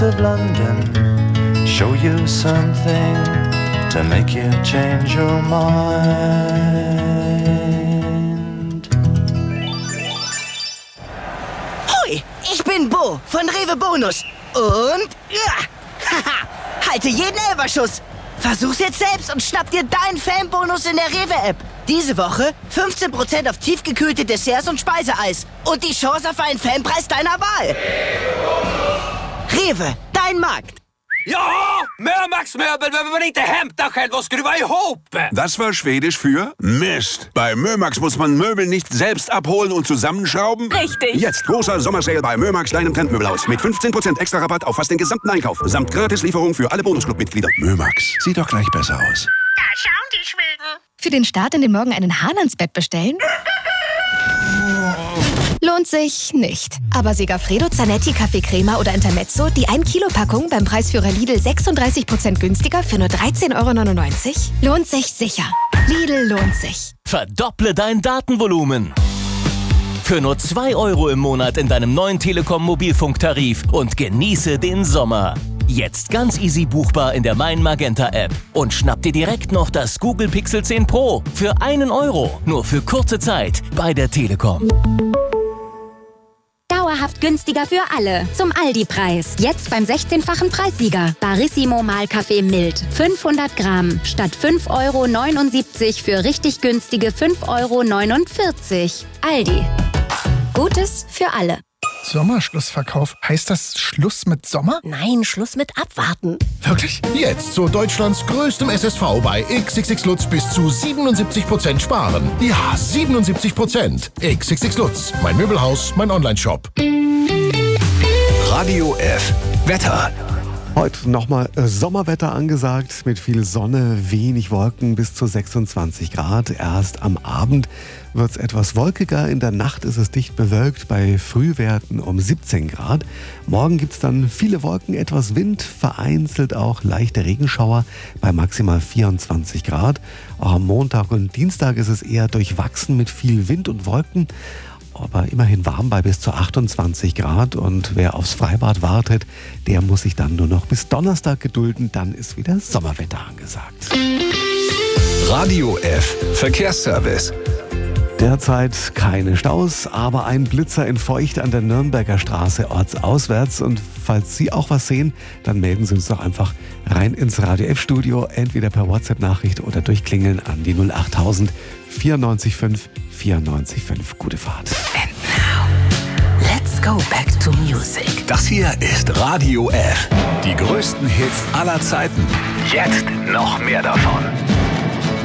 of London, show you something to make you change your mind. Hoi, ich bin Bo von Rewe Bonus. Und, ja, haha, halte jeden Elferschuss. Versuch's jetzt selbst und schnapp dir deinen Fanbonus in der Rewe-App. Diese Woche 15% auf tiefgekühlte Desserts und Speiseeis. Und die Chance auf einen Fanpreis deiner Wahl. Rewe, dein Markt. Ja, Mömax-möbel behöver man inte hämta själv och skruva ihop. Das war Schwedisch für Mist. Bei Mömax muss man Möbel nicht selbst abholen und zusammenschrauben. Richtig. Jetzt großer Sommersale bei Mömax, deinem Trendmöbelhaus. Mit 15% extra Rabatt auf fast den gesamten Einkauf. Samt Gratislieferung für alle Bonusclub-Mitglieder. Mömax, sieht doch gleich besser aus. Da schauen die Schweden. Für den Start in den Morgen einen Hahn ans Bett bestellen? Lohnt sich nicht. Aber Segafredo Zanetti Kaffeecrema oder Intermezzo, die 1-Kilo-Packung beim Preisführer Lidl 36% günstiger für nur 13,99 € lohnt sich sicher. Lidl lohnt sich. Verdopple dein Datenvolumen. Für nur 2 € im Monat in deinem neuen Telekom-Mobilfunktarif und genieße den Sommer. Jetzt ganz easy buchbar in der Mein Magenta App. Und schnapp dir direkt noch das Google Pixel 10 Pro für 1 €. Nur für kurze Zeit bei der Telekom. Dauerhaft günstiger für alle. Zum Aldi-Preis. Jetzt beim 16-fachen Preissieger. Barissimo Mahlkaffee mild. 500 Gramm. Statt 5,79 € für richtig günstige 5,49 €. Aldi. Gutes für alle. Sommerschlussverkauf. Heißt das Schluss mit Sommer? Nein, Schluss mit Abwarten. Wirklich? Jetzt zu Deutschlands größtem SSV bei XXX Lutz bis zu 77% sparen. Ja, 77%. XXX Lutz. Mein Möbelhaus, mein Onlineshop. Radio F. Wetter. Heute nochmal Sommerwetter angesagt mit viel Sonne, wenig Wolken bis zu 26 Grad. Erst am Abend wird es etwas wolkiger, in der Nacht ist es dicht bewölkt bei Frühwerten um 17 Grad. Morgen gibt es dann viele Wolken, etwas Wind, vereinzelt auch leichte Regenschauer bei maximal 24 Grad. Auch am Montag und Dienstag ist es eher durchwachsen mit viel Wind und Wolken. Aber immerhin warm bei bis zu 28 Grad und wer aufs Freibad wartet, der muss sich dann nur noch bis Donnerstag gedulden, dann ist wieder Sommerwetter angesagt. Radio F. Verkehrsservice. Derzeit keine Staus, aber ein Blitzer in Feucht an der Nürnberger Straße ortsauswärts. Und falls Sie auch was sehen, dann melden Sie uns doch einfach rein ins Radio F-Studio, entweder per WhatsApp-Nachricht oder durchklingeln an die 08000 94 5 94 5. Gute Fahrt. And now, let's go back to music. Das hier ist Radio F. Die größten Hits aller Zeiten. Jetzt noch mehr davon.